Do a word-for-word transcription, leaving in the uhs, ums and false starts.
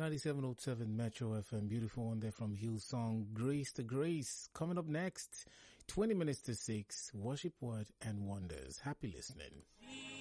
ninety-seven point seven Metro F M. Beautiful one there from Hillsong. Grace to Grace. Coming up next, twenty minutes to six. Worship, Word and Wonders. Happy listening.